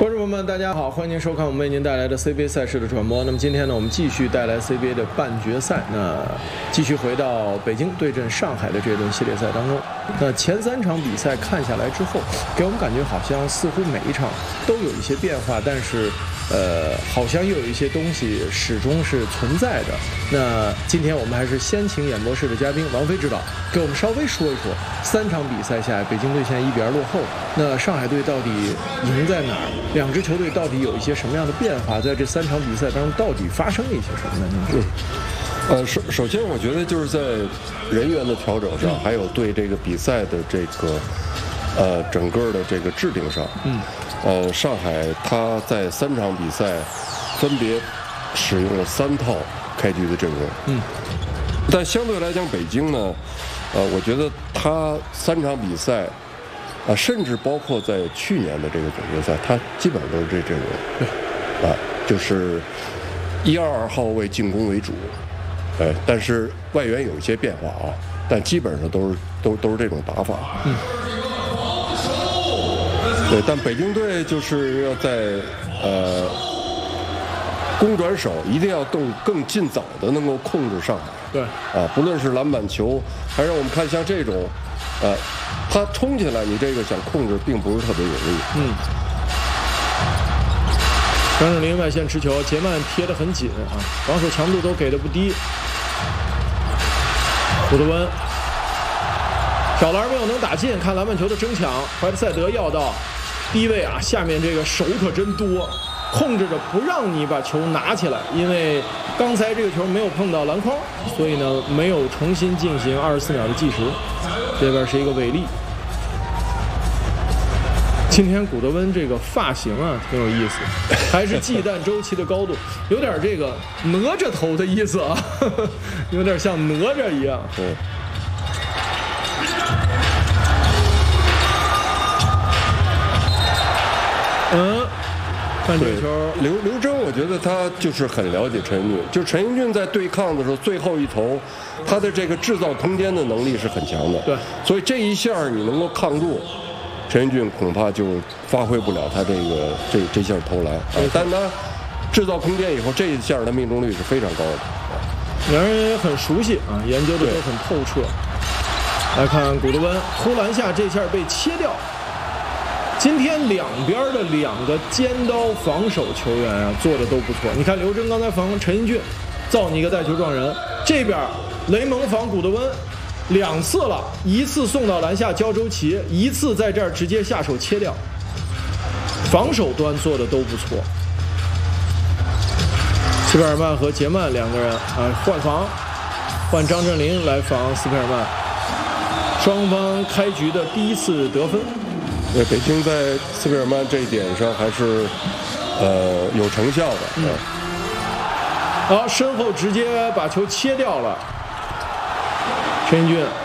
观众朋友们，大家好，欢迎您收看我们为您带来的 CBA 赛事的转播。那么今天呢，我们继续带来 CBA 的半决赛，那继续回到北京对阵上海的这轮系列赛当中。那前3场比赛看下来之后，给我们感觉好像似乎每一场都有一些变化，但是好像又有一些东西始终是存在的。那今天我们还是先请演播室的嘉宾王菲指导给我们稍微说一说3场比赛下来，北京队现在1比2落后，那上海队到底赢在哪儿？两支球队到底有一些什么样的变化？在这3场比赛当中，到底发生了一些什么呢？ 首先我觉得就是在人员的调整上，还有对这个比赛的这个整个的这个制定上，上海他在3场比赛分别使用了3套开局的阵容，但相对来讲，北京呢，我觉得他3场比赛。甚至包括在去年的这个总决赛，他基本上都是这阵容，就是1-2号位进攻为主，但是外援有一些变化啊，但基本上都是这种打法。对，但北京队就是要在攻转守一定要更尽早的能够控制上海。 对， 不论是篮板球，还是我们看像这种，他冲起来，你这个想控制并不是特别容易。 张镇麟外线持球，杰曼贴得很紧啊，防守强度都给的不低。古德温挑篮没有能打进，看篮板球的争抢，怀特塞德要到低位啊，下面这个手可真多，控制着不让你把球拿起来，因为刚才这个球没有碰到篮筐，所以呢没有重新进行24秒的计时。这边是一个违例。今天古德温这个发型啊挺有意思，还是忌惮周琦的高度，有点这个哪吒头的意思啊，有点像哪吒一样。看这球， 刘铮，我觉得他就是很了解陈英俊，就陈英俊在对抗的时候，最后一投，他的这个制造空间的能力是很强的。 对， 所以这一下你能够抗住，陈英俊恐怕就发挥不了他这下投篮。但他制造空间以后，这一下的命中率是非常高的。 两人也很熟悉啊，研究的都很透彻。来看古德温突篮下这下被切掉。今天两边的2个尖刀防守球员啊，做的都不错。你看刘铮刚才防陈英俊，造你一个带球撞人。这边雷蒙防古德温2次了，一次送到篮下交周琦，一次在这儿直接下手切掉。防守端做的都不错。斯佩尔曼和杰曼2个人换防，换张镇麟来防斯佩尔曼。双方开局的第1次得分。 北京在斯佩尔曼这一点上还是有成效的。 好，身后直接把球切掉了。陈英俊。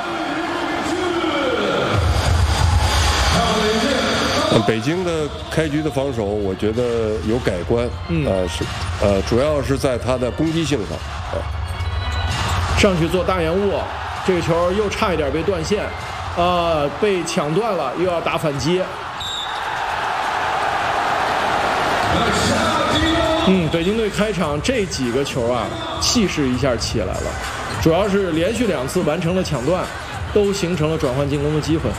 北京的开局的防守，我觉得有改观。主要是在他的攻击性上。 上去做大延误，这个球又差一点被断线。被抢断了，又要打反击。北京队开场这几个球啊，气势一下起来了，主要是连续2次完成了抢断，都形成了转换进攻的机会。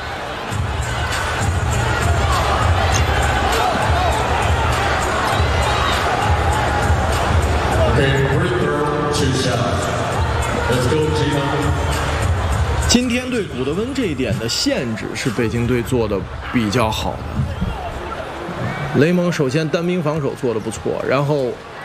今天对古德温这一点的限制是北京队做的比较好的。雷蒙首先单兵防守做得不错，然后